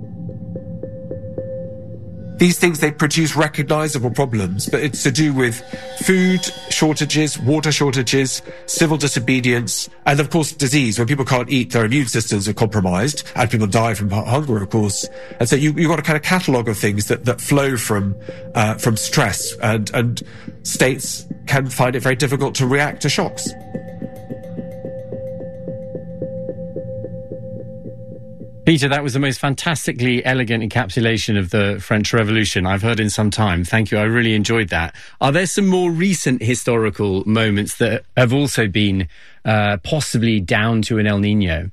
These things, they produce recognisable problems, but it's to do with food shortages, water shortages, civil disobedience, and of course disease. When people can't eat, their immune systems are compromised, and people die from hunger, of course. And so you, you've got a kind of catalogue of things that, that flow from uh, from stress, and, and states can find it very difficult to react to shocks. Peter, that was the most fantastically elegant encapsulation of the French Revolution I've heard in some time. Thank you. I really enjoyed that. Are there some more recent historical moments that have also been uh, possibly down to an El Nino?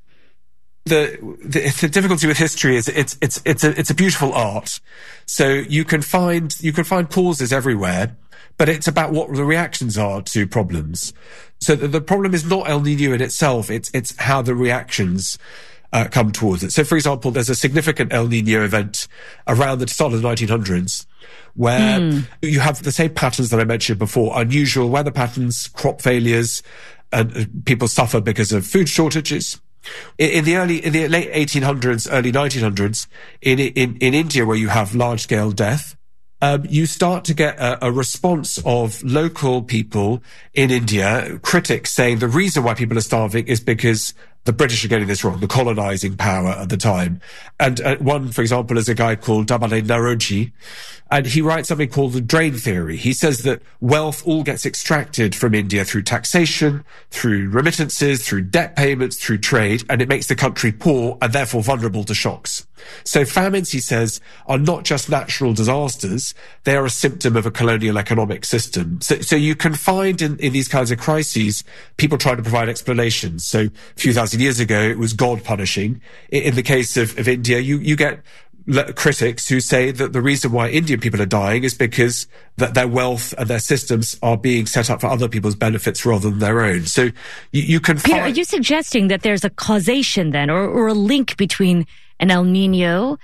The, the the difficulty with history is it's it's it's a it's a beautiful art. So you can find you can find causes everywhere, but it's about what the reactions are to problems. So the, the problem is not El Nino in itself. It's it's how the reactions Uh, come towards it. So, for example, there's a significant El Nino event around the start of the nineteen hundreds where mm. you have the same patterns that I mentioned before, unusual weather patterns, crop failures, and uh, people suffer because of food shortages. In, in the early, in the late eighteen hundreds, early nineteen hundreds, in, in, in India, where you have large-scale death, Um, you start to get a, a response of local people in India, critics saying the reason why people are starving is because the British are getting this wrong, the colonizing power at the time. And uh, one, for example, is a guy called Damale Naroji, and he writes something called the drain theory. He says that wealth all gets extracted from India through taxation, through remittances, through debt payments, through trade, and it makes the country poor and therefore vulnerable to shocks. So famines, he says, are not just natural disasters, they are a symptom of a colonial economic system. So, so you can find in, in these kinds of crises, people trying to provide explanations. So a few thousand years ago, it was God punishing. In, in the case of, of India, you, you get critics who say that the reason why Indian people are dying is because that their wealth and their systems are being set up for other people's benefits rather than their own. So you, you can Peter, find... are you suggesting that there's a causation then, or, or a link between an El Nino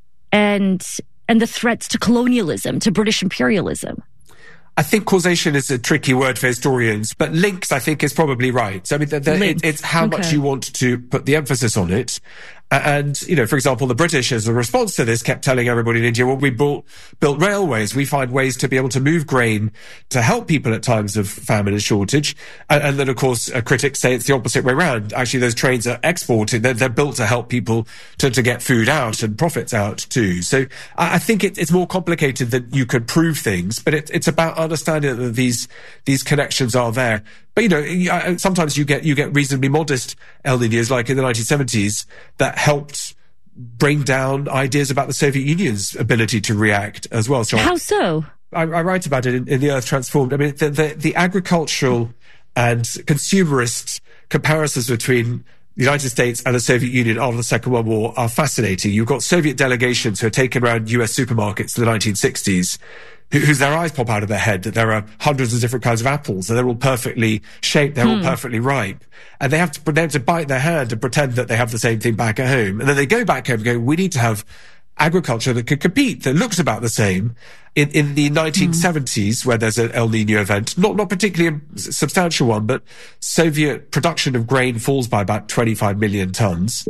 and and the threats to colonialism, to British imperialism? I think causation is a tricky word for historians, but links, I think, is probably right. I mean, the, the, it, it's how okay. much you want to put the emphasis on it. And, you know, for example, the British, as a response to this, kept telling everybody in India, well, we built, built railways. We find ways to be able to move grain to help people at times of famine and shortage. And, and then, of course, uh, critics say it's the opposite way around. Actually, those trains are exported. They're, they're built to help people to, to get food out and profits out too. So I, I think it, it's more complicated than you can prove things, but it, it's about understanding that these, these connections are there. But, you know, sometimes you get, you get reasonably modest El Niños, like in the nineteen seventies, that helped bring down ideas about the Soviet Union's ability to react as well. So How so? I, I write about it in, in The Earth Transformed. I mean, the, the, the agricultural and consumerist comparisons between the United States and the Soviet Union after the Second World War are fascinating. You've got Soviet delegations who are taken around U S supermarkets in the nineteen sixties, whose their eyes pop out of their head that there are hundreds of different kinds of apples and they're all perfectly shaped, they're hmm. all perfectly ripe. And they have to, they have to bite their hand and pretend that they have the same thing back at home. And then they go back home and go, we need to have agriculture that can compete, that looks about the same. In, in the nineteen seventies, mm. where there's an El Nino event, not, not particularly a substantial one, but Soviet production of grain falls by about twenty-five million tons.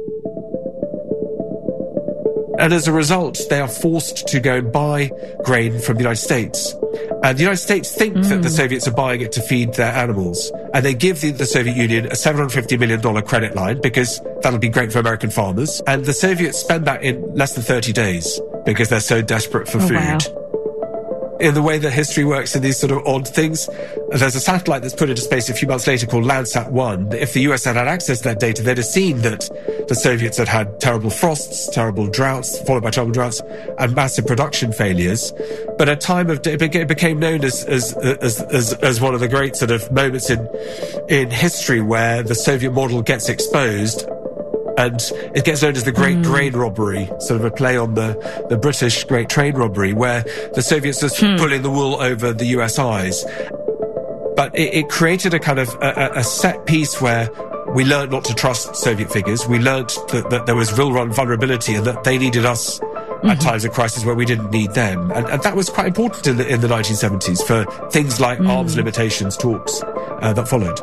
And as a result, they are forced to go and buy grain from the United States. And the United States think mm. that the Soviets are buying it to feed their animals. And they give the, the Soviet Union a seven hundred fifty million dollars credit line because that'll be great for American farmers. And the Soviets spend that in less than thirty days because they're so desperate for oh, food. Wow. In the way that history works in these sort of odd things, there's a satellite that's put into space a few months later called Landsat one. If the U S had had access to that data, they'd have seen that the Soviets had had terrible frosts, terrible droughts, followed by terrible droughts, and massive production failures. But at a time of, it became known as, as, as, as, as one of the great sort of moments in, in history where the Soviet model gets exposed. And it gets known as the Great mm. Grain Robbery, sort of a play on the, the British Great Train Robbery, where the Soviets just hmm. pulling the wool over the U S eyes. But it, it created a kind of a, a set piece where we learned not to trust Soviet figures. We learned that, that there was real vulnerability and that they needed us mm-hmm. at times of crisis where we didn't need them. And, and that was quite important in the, in the nineteen seventies for things like mm. arms limitations talks uh, that followed.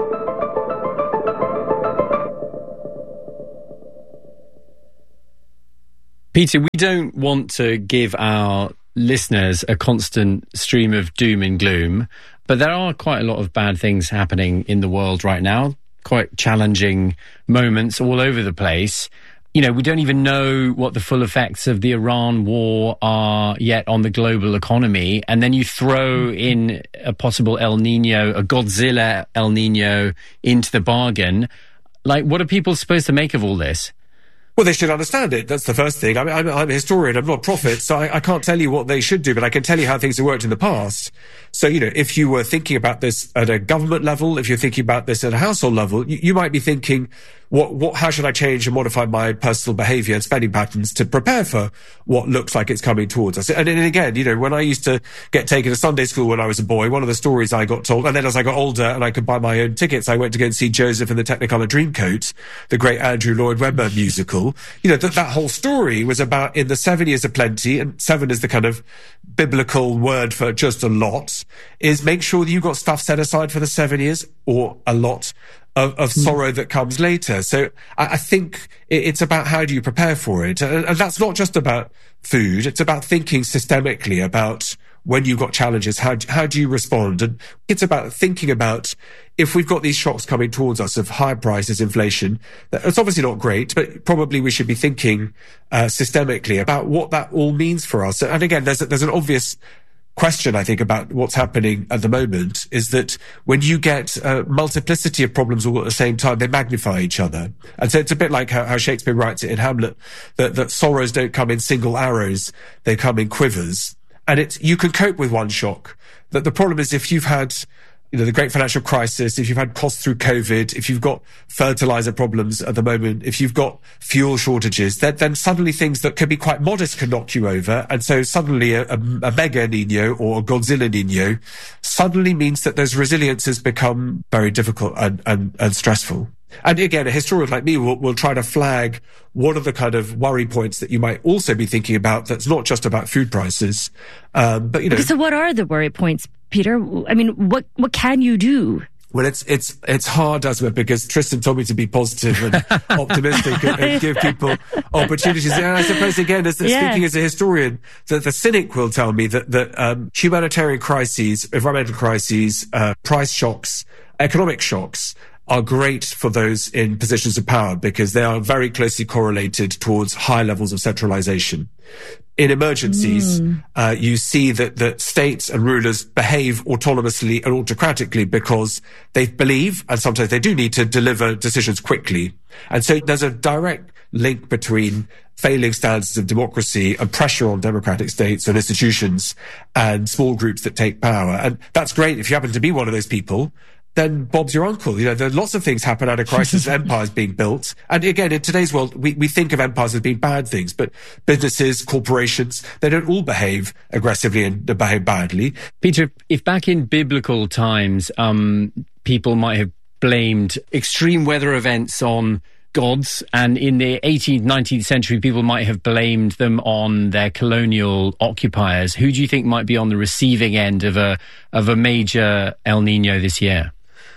Peter, we don't want to give our listeners a constant stream of doom and gloom, but there are quite a lot of bad things happening in the world right now, quite challenging moments all over the place. You know, we don't even know what the full effects of the Iran war are yet on the global economy. And then you throw in a possible El Nino, a Godzilla El Nino into the bargain. Like, what are people supposed to make of all this? Well, they should understand it. That's the first thing. I mean, I'm, I'm a historian. I'm not a prophet, so I, I can't tell you what they should do, but I can tell you how things have worked in the past. So, you know, if you were thinking about this at a government level, if you're thinking about this at a household level, you, you might be thinking, what, what, how should I change and modify my personal behaviour and spending patterns to prepare for what looks like it's coming towards us? And, and again, you know, when I used to get taken to Sunday school when I was a boy, one of the stories I got told, and then as I got older and I could buy my own tickets, I went to go and see Joseph in the Technicolor Dreamcoat, the great Andrew Lloyd Webber musical. You know, that, that whole story was about in the seven years of plenty, and seven is the kind of biblical word for just a lot, is make sure that you got stuff set aside for the seven years or a lot of, of mm. sorrow that comes later. So I, I think it, it's about how do you prepare for it. And, and that's not just about food. It's about thinking systemically about when you've got challenges, how, how do you respond? And it's about thinking about if we've got these shocks coming towards us of high prices, inflation, it's obviously not great, but probably we should be thinking uh, systemically about what that all means for us. And again, there's a, there's an obvious question, I think, about what's happening at the moment is that when you get a multiplicity of problems all at the same time, they magnify each other. And so it's a bit like how, how Shakespeare writes it in Hamlet, that, that sorrows don't come in single arrows, they come in quivers. And it's, you can cope with one shock. That the problem is if you've had, you know, the great financial crisis, if you've had costs through COVID, if you've got fertilizer problems at the moment, if you've got fuel shortages, then, then suddenly things that can be quite modest can knock you over. And so suddenly a, a, a mega Nino or a Godzilla Nino suddenly means that those resiliences become very difficult and, and, and stressful. And again, a historian like me will, will try to flag what are the kind of worry points that you might also be thinking about that's not just about food prices, um, but, you know. So what are the worry points, Peter? I mean, what, what can you do? Well, it's, it's, it's hard, Asma, because Tristan told me to be positive and optimistic and, and give people opportunities. And I suppose, again, as yeah. speaking as a historian, that the cynic will tell me that, that, um, humanitarian crises, environmental crises, uh, price shocks, economic shocks, are great for those in positions of power because they are very closely correlated towards high levels of centralization. In emergencies, mm. uh, you see that, that states and rulers behave autonomously and autocratically because they believe, and sometimes they do need to deliver decisions quickly. And so there's a direct link between failing standards of democracy and pressure on democratic states and institutions and small groups that take power. And that's great if you happen to be one of those people. Then Bob's your uncle. You know, there are lots of things happen out of crisis, empires being built. And again, in today's world, we, we think of empires as being bad things, but businesses, corporations, they don't all behave aggressively and behave badly. Peter, if back in biblical times, um, people might have blamed extreme weather events on gods, and in the eighteenth, nineteenth century, people might have blamed them on their colonial occupiers, who do you think might be on the receiving end of a, of a major El Nino this year?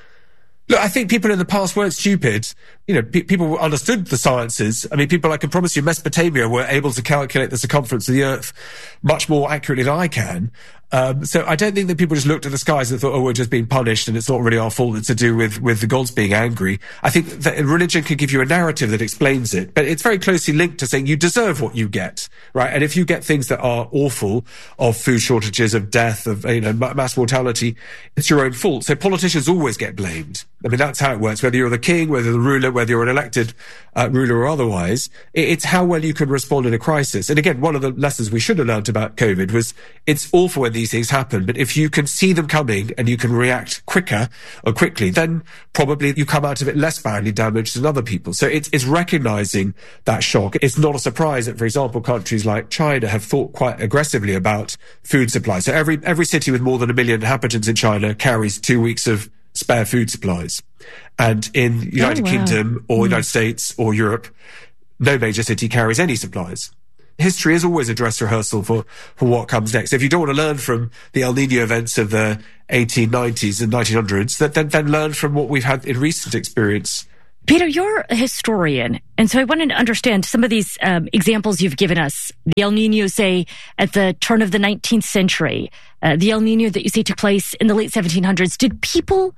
Look, I think people in the past weren't stupid. You know, pe- people understood the sciences. I mean, people, I can promise you, Mesopotamia were able to calculate the circumference of the Earth much more accurately than I can. Um, so I don't think that people just looked at the skies and thought, oh, we're just being punished and it's not really our fault. It's to do with, with the gods being angry. I think that religion can give you a narrative that explains it, but it's very closely linked to saying you deserve what you get, right? And if you get things that are awful, of food shortages, of death, of, you know, mass mortality, it's your own fault. So politicians always get blamed. I mean, that's how it works. Whether you're the king, whether the ruler, whether you're an elected uh, ruler or otherwise, it's how well you can respond in a crisis. And again, one of the lessons we should have learned about COVID was it's awful when these these things happen, but if you can see them coming and you can react quicker or quickly, then probably you come out of it less badly damaged than other people. So it's, it's recognizing that shock. It's not a surprise that, for example, countries like China have thought quite aggressively about food supply. So every, every city with more than a million inhabitants in China carries two weeks of spare food supplies. And in the United oh, wow. Kingdom or mm. United States or Europe, no major city carries any supplies. History is always a dress rehearsal for, for what comes next. If you don't want to learn from the El Niño events of the eighteen nineties and nineteen hundreds, then, then, then learn from what we've had in recent experience. Peter, you're a historian, and so I wanted to understand some of these um, examples you've given us. The El Niño, say, at the turn of the nineteenth century, uh, the El Niño that you say took place in the late seventeen hundreds. Did people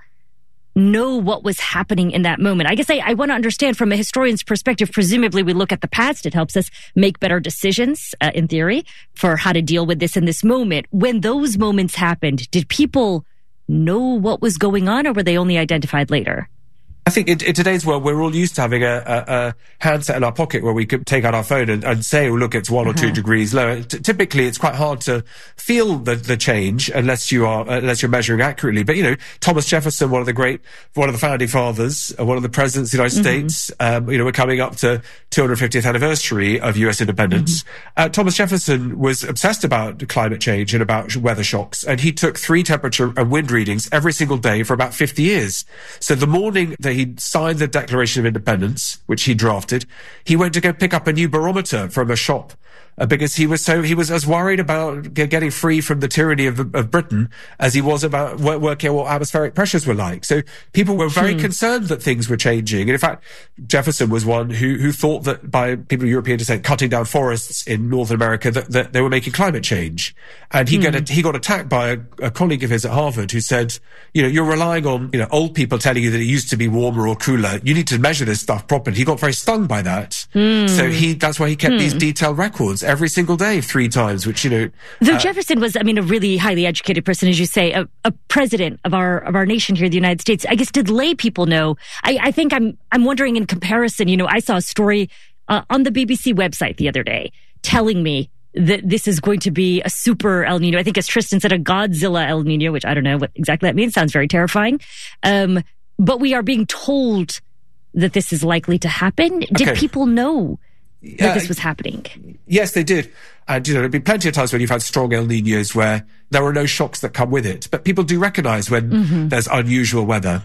know what was happening in that moment? I guess I, I want to understand from a historian's perspective. Presumably we look at the past. It helps us make better decisions, uh, in theory, for how to deal with this in this moment. When those moments happened, did people know what was going on, or were they only identified later? I think in, in today's world, we're all used to having a, a, a handset in our pocket where we could take out our phone and, and say, oh, look, it's one uh-huh. or two degrees lower. T- typically, it's quite hard to feel the, the change unless you are, unless you're measuring accurately. But, you know, Thomas Jefferson, one of the great, one of the founding fathers, uh, one of the presidents of the United mm-hmm. States, um, you know, we're coming up to two hundred fiftieth anniversary of U S independence. Mm-hmm. Uh, Thomas Jefferson was obsessed about climate change and about weather shocks. And he took three temperature and wind readings every single day for about fifty years. So the morning that he signed the Declaration of Independence, which he drafted, he went to go pick up a new barometer from a shop uh, because he was so he was as worried about g- getting free from the tyranny of, of Britain as he was about w- working out what atmospheric pressures were like. So people were very hmm. concerned that things were changing. And in fact, Jefferson was one who who thought that by people of European descent cutting down forests in Northern America that, that they were making climate change. And he hmm. got he got attacked by a, a colleague of his at Harvard who said, you know, you're relying on you know old people telling you that it used to be warmer or cooler. You need to measure this stuff properly. He got very stung by that. Mm. So he, that's why he kept mm. these detailed records every single day, three times, which, you know. Though uh, Jefferson was, I mean, a really highly educated person, as you say, a, a president of our, of our nation here, the United States. I guess, did lay people know? I, I think I'm, I'm wondering in comparison, you know, I saw a story uh, on the B B C website the other day telling me that this is going to be a super El Nino. I think, as Tristan said, a Godzilla El Nino, which I don't know what exactly that means. Sounds very terrifying. Um, But we are being told that this is likely to happen. Did okay. people know that uh, this was happening? Yes, they did. And, you know, there have been plenty of times when you've had strong El Niños where there are no shocks that come with it. But people do recognise when mm-hmm. there's unusual weather.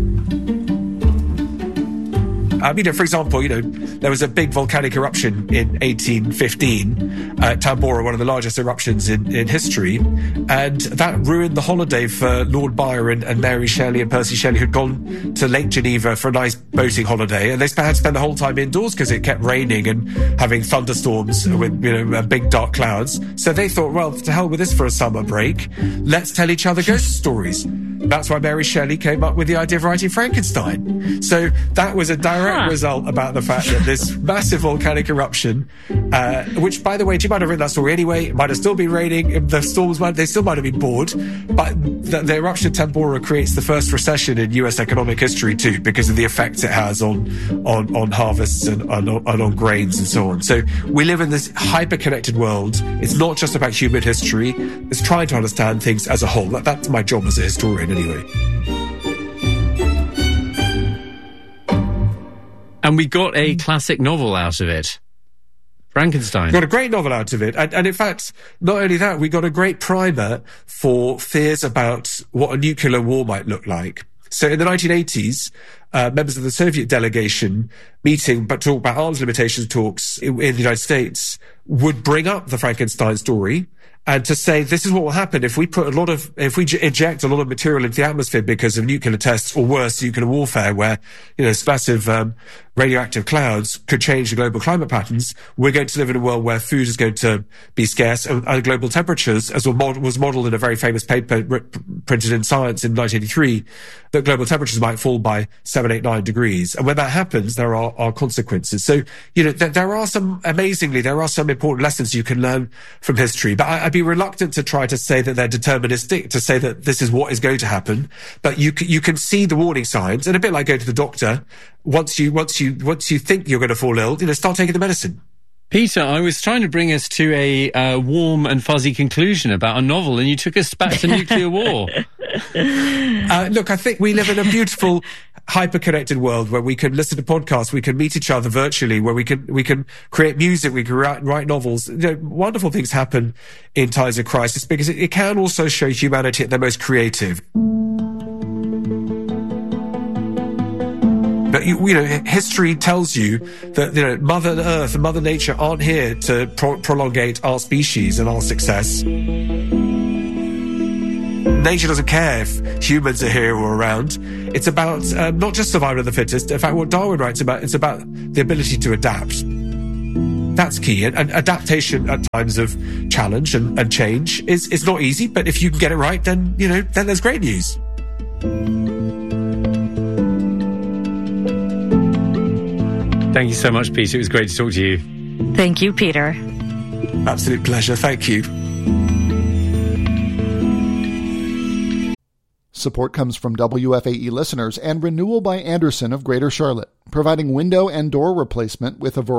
Um, you know, for example, you know, there was a big volcanic eruption in eighteen fifteen at Tambora, one of the largest eruptions in, in history, and that ruined the holiday for Lord Byron and Mary Shelley and Percy Shelley, who'd gone to Lake Geneva for a nice boating holiday, and they had to spend the whole time indoors because it kept raining and having thunderstorms with, you know, big dark clouds. So they thought, well, to hell with this for a summer break, let's tell each other ghost stories. That's why Mary Shelley came up with the idea of writing Frankenstein. So that was a direct huh. result about the fact that this massive volcanic eruption, uh, which, by the way, she might have written that story anyway. It might have still been raining. The storms might, they still might have been bored. But the, the eruption of Tambora creates the first recession in U S economic history too, because of the effect it has on on, on harvests and, and, on, and on grains and so on. So we live in this hyper-connected world. It's not just about human history. It's trying to understand things as a whole. That, that's my job as a historian anyway. And we got a classic novel out of it. Frankenstein. We got a great novel out of it. And, and in fact, not only that, we got a great primer for fears about what a nuclear war might look like. So in the nineteen eighties, uh, members of the Soviet delegation meeting, but talk about arms limitations talks in, in the United States, would bring up the Frankenstein story and to say, this is what will happen if we put a lot of, if we j- inject a lot of material into the atmosphere because of nuclear tests, or worse, nuclear warfare, where, you know, massive um, radioactive clouds could change the global climate patterns. We're going to live in a world where food is going to be scarce, and, and global temperatures, as was modeled in a very famous paper r- printed in Science in nineteen eighty-three, that global temperatures might fall by seven, eight, nine degrees. And when that happens, there are, are consequences. So, you know, th- there are some, amazingly, there are some important lessons you can learn from history. But I, I'd be reluctant to try to say that they're deterministic, to say that this is what is going to happen. But you c- you can see the warning signs, and a bit like going to the doctor, once you, once you, once you think you're going to fall ill, you know, start taking the medicine. Peter, I was trying to bring us to a uh, warm and fuzzy conclusion about a novel, and you took us back to nuclear war. Uh, look, I think we live in a beautiful, hyper-connected world where we can listen to podcasts, we can meet each other virtually, where we can we can create music, we can write, write novels. You know, wonderful things happen in times of crisis because it, it can also show humanity at their most creative. But, you, you know, history tells you that, you know, Mother Earth and Mother Nature aren't here to pro- prolongate our species and our success. Nature doesn't care if humans are here or around. It's about um, not just survival of the fittest. In fact, what Darwin writes about, it's about the ability to adapt. That's key. And, and adaptation at times of challenge and, and change is, is not easy, but if you can get it right, then, you know, then there's great news. Thank you so much, Peter. It was great to talk to you. Thank you, Peter. Absolute pleasure. Thank you. Support comes from W F A E listeners and Renewal by Andersen of Greater Charlotte, providing window and door replacement with a variety